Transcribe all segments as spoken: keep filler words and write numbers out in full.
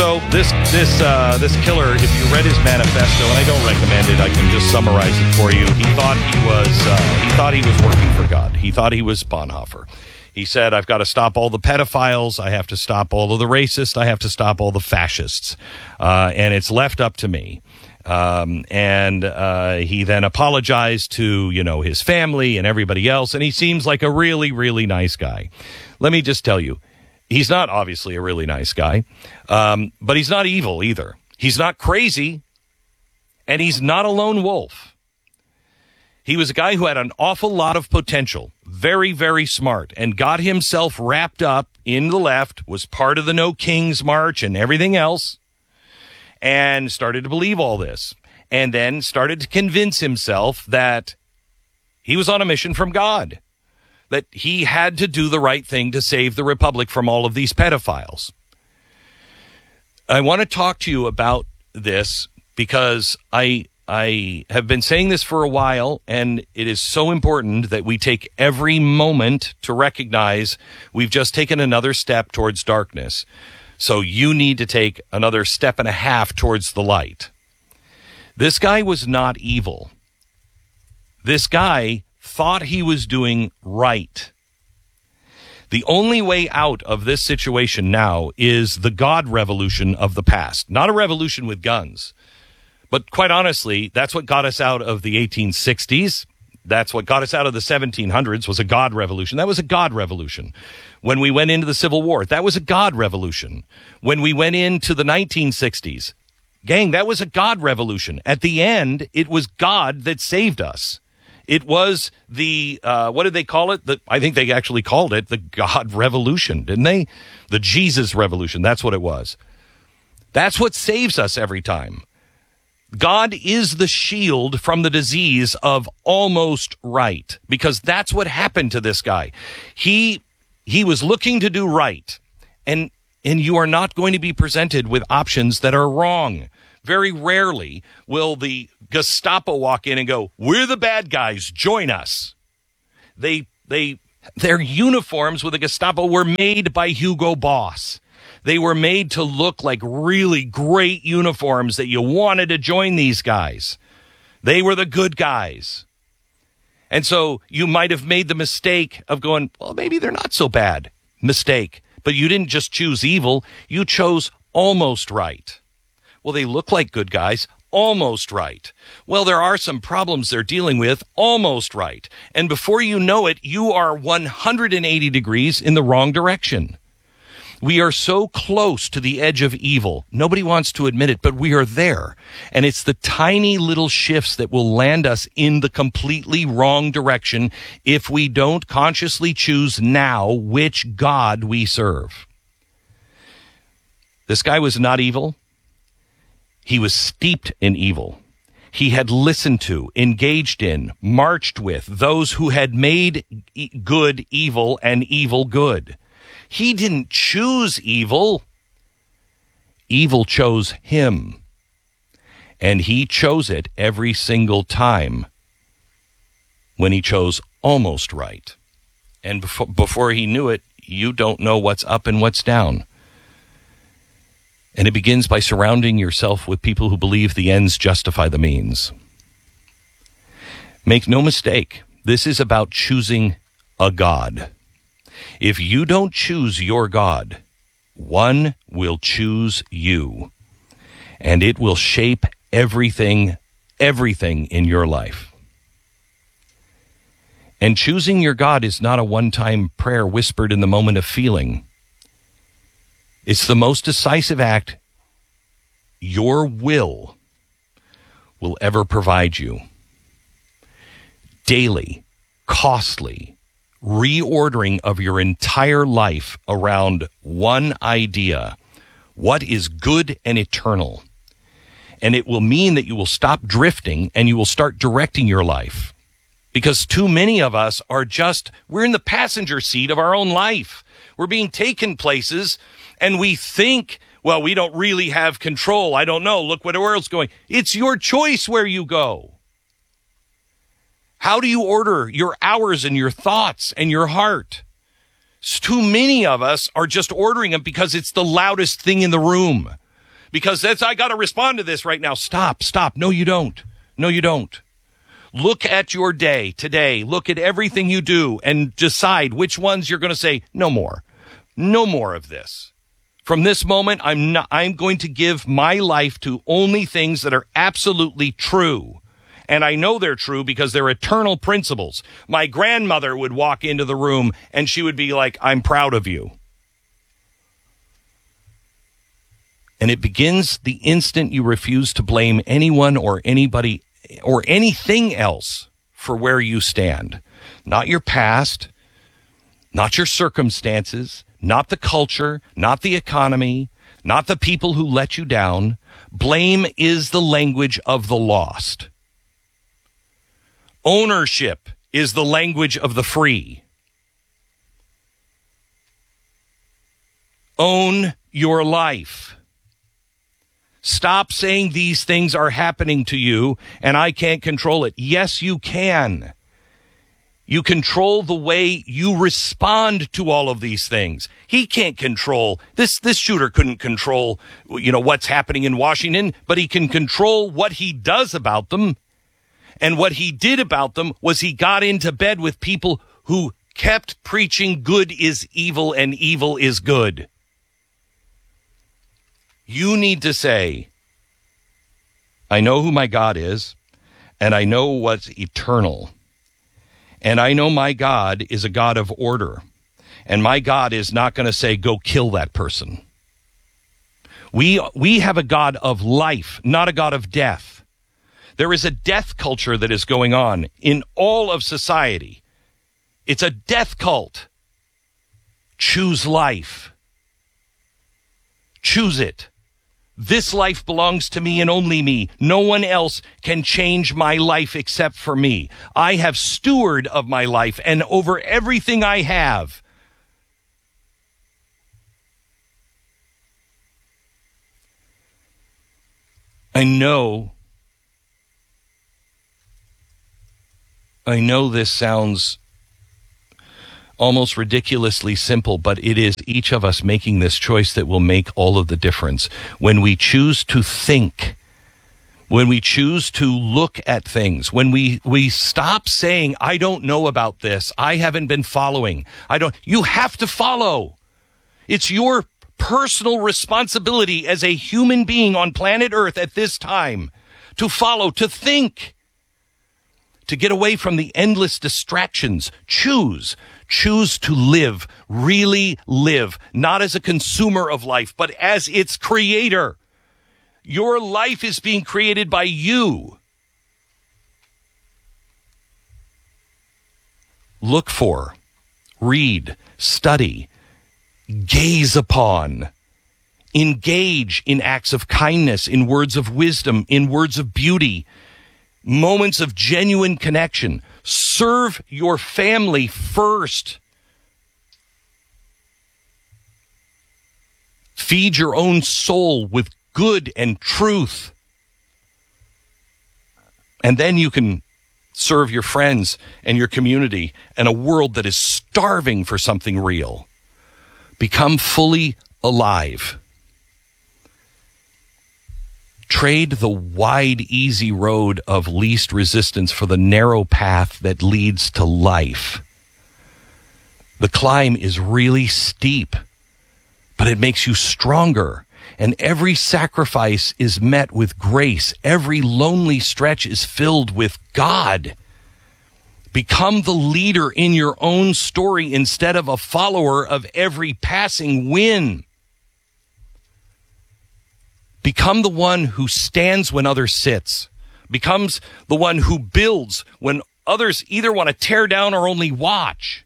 So this this uh, this killer, if you read his manifesto, and I don't recommend it, I can just summarize it for you. He thought he was uh, he thought he was working for God. He thought he was Bonhoeffer. He said, "I've got to stop all the pedophiles. I have to stop all of the racists. I have to stop all the fascists, uh, and it's left up to me." Um, and uh, he then apologized to, you know, his family and everybody else, and he seems like a really, really nice guy. Let me just tell you, he's not obviously a really nice guy, um, but he's not evil either. He's not crazy, and he's not a lone wolf. He was a guy who had an awful lot of potential, very, very smart, and got himself wrapped up in the left, was part of the No Kings March and everything else, and started to believe all this, and then started to convince himself that he was on a mission from God, that he had to do the right thing to save the republic from all of these pedophiles. I want to talk to you about this because I I have been saying this for a while, and it is so important that we take every moment to recognize we've just taken another step towards darkness. So you need to take another step and a half towards the light. This guy was not evil. This guy thought he was doing right. The only way out of this situation now is the God revolution of the past. Not a revolution with guns. But quite honestly, that's what got us out of the eighteen sixties. That's what got us out of the seventeen hundreds, was a God revolution. That was a God revolution. When we went into the Civil War, that was a God revolution. When we went into the nineteen sixties, gang, that was a God revolution. At the end, it was God that saved us. It was the, uh, what did they call it? The, I think they actually called it the God revolution, didn't they? The Jesus revolution, that's what it was. That's what saves us every time. God is the shield from the disease of almost right, because that's what happened to this guy. He he was looking to do right, and and you are not going to be presented with options that are wrong. Very rarely will the Gestapo walk in and go, "We're the bad guys, join us." They they their uniforms with the Gestapo were made by Hugo Boss. They were made to look like really great uniforms that you wanted to join these guys. They were the good guys. And so you might have made the mistake of going, well, maybe they're not so bad. Mistake. But you didn't just choose evil. You chose almost right. Well, they look like good guys. Almost right. Well, there are some problems they're dealing with. Almost right. And before you know it, you are one hundred eighty degrees in the wrong direction. We are so close to the edge of evil. Nobody wants to admit it, but we are there. And it's the tiny little shifts that will land us in the completely wrong direction if we don't consciously choose now which God we serve. This guy was not evil. He was steeped in evil. He had listened to, engaged in, marched with those who had made good evil and evil good. He didn't choose evil. Evil chose him. And he chose it every single time when he chose almost right. And before, before he knew it, you don't know what's up and what's down. And it begins by surrounding yourself with people who believe the ends justify the means. Make no mistake, this is about choosing a God. If you don't choose your God, one will choose you, and it will shape everything, everything in your life. And choosing your God is not a one-time prayer whispered in the moment of feeling. It's the most decisive act your will will ever provide you. Daily, costly, reordering of your entire life around one idea. What is good and eternal? And it will mean that you will stop drifting and you will start directing your life. Because too many of us are just, we're in the passenger seat of our own life. We're being taken places and we think, well, we don't really have control. I don't know. Look where the world's going. It's your choice where you go. How do you order your hours and your thoughts and your heart? Too many of us are just ordering them because it's the loudest thing in the room. because that's, I got to respond to this right now. Stop, stop. No, you don't. No, you don't. Look at your day today. Look at everything you do and decide which ones you're going to say, no more. No more of this. From this moment, I'm not, I'm going to give my life to only things that are absolutely true. And I know they're true because they're eternal principles. My grandmother would walk into the room and she would be like, I'm proud of you. And it begins the instant you refuse to blame anyone or anybody or anything else for where you stand. Not your past, not your circumstances, not the culture, not the economy, not the people who let you down. Blame is the language of the lost. Ownership is the language of the free. Own your life. Stop saying these things are happening to you and I can't control it. Yes, you can. You control the way you respond to all of these things. He can't control this. This shooter couldn't control, you know, what's happening in Washington, but he can control what he does about them. And what he did about them was he got into bed with people who kept preaching good is evil and evil is good. You need to say, I know who my God is, and I know what's eternal. And I know my God is a God of order. And my God is not going to say, go kill that person. We, we have a God of life, not a God of death. There is a death culture that is going on in all of society. It's a death cult. Choose life. Choose it. This life belongs to me and only me. No one else can change my life except for me. I have steward of my life, and over everything I have, I know, I know this sounds almost ridiculously simple, but it is each of us making this choice that will make all of the difference. When we choose to think, when we choose to look at things, when we, we stop saying, I don't know about this, I haven't been following, I don't, you have to follow. It's your personal responsibility as a human being on planet Earth at this time to follow, to think, to get away from the endless distractions. Choose. Choose to live, really live, not as a consumer of life, but as its creator. Your life is being created by you. Look for, read, study, gaze upon, engage in acts of kindness, in words of wisdom, in words of beauty, moments of genuine connection. Serve your family first. Feed your own soul with good and truth. And then you can serve your friends and your community and a world that is starving for something real. Become fully alive. Trade the wide, easy road of least resistance for the narrow path that leads to life. The climb is really steep, but it makes you stronger. And every sacrifice is met with grace. Every lonely stretch is filled with God. Become the leader in your own story instead of a follower of every passing wind. Become the one who stands when others sits. Becomes the one who builds when others either want to tear down or only watch.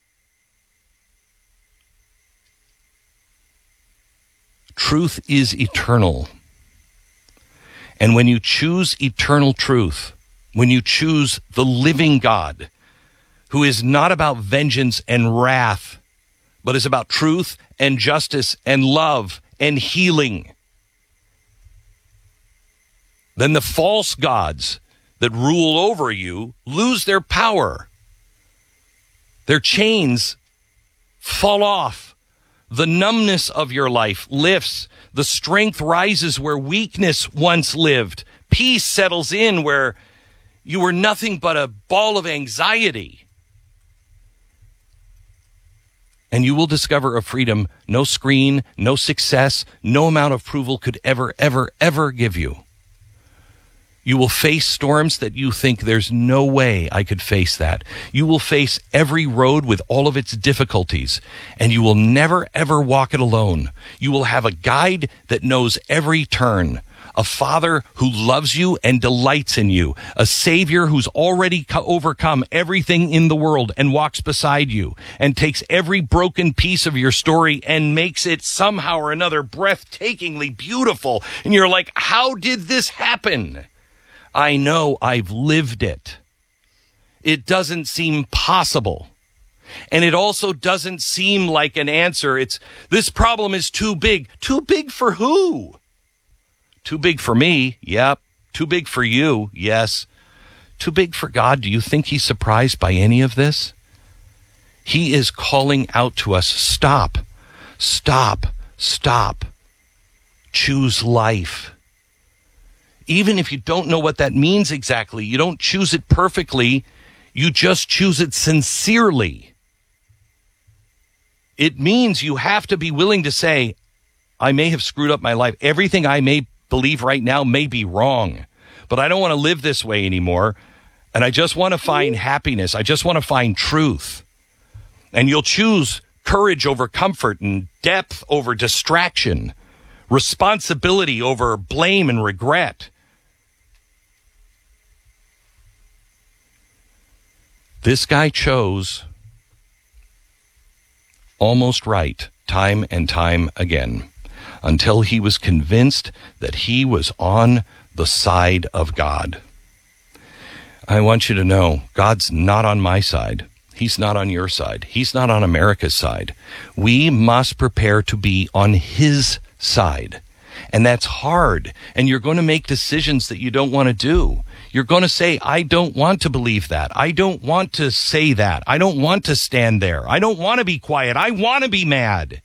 Truth is eternal. And when you choose eternal truth, when you choose the living God, who is not about vengeance and wrath, but is about truth and justice and love and healing, then the false gods that rule over you lose their power. Their chains fall off. The numbness of your life lifts. The strength rises where weakness once lived. Peace settles in where you were nothing but a ball of anxiety. And you will discover a freedom no screen, no success, no amount of approval could ever, ever, ever give you. You will face storms that you think there's no way I could face that. You will face every road with all of its difficulties, and you will never, ever walk it alone. You will have a guide that knows every turn, a father who loves you and delights in you, a savior who's already co- overcome everything in the world and walks beside you and takes every broken piece of your story and makes it somehow or another breathtakingly beautiful. And you're like, how did this happen? I know, I've lived it. It doesn't seem possible. And it also doesn't seem like an answer. It's, this problem is too big. Too big for who? Too big for me. Yep. Too big for you. Yes. Too big for God. Do you think he's surprised by any of this? He is calling out to us. Stop. Stop. Stop. Choose life. Even if you don't know what that means exactly, you don't choose it perfectly, you just choose it sincerely. It means you have to be willing to say, I may have screwed up my life. Everything I may believe right now may be wrong, but I don't want to live this way anymore. And I just want to find happiness. I just want to find truth. And you'll choose courage over comfort and depth over distraction, responsibility over blame and regret. This guy chose almost right time and time again until he was convinced that he was on the side of God. I want you to know, God's not on my side. He's not on your side. He's not on America's side. We must prepare to be on his side. And that's hard. And you're going to make decisions that you don't want to do. You're going to say, I don't want to believe that. I don't want to say that. I don't want to stand there. I don't want to be quiet. I want to be mad.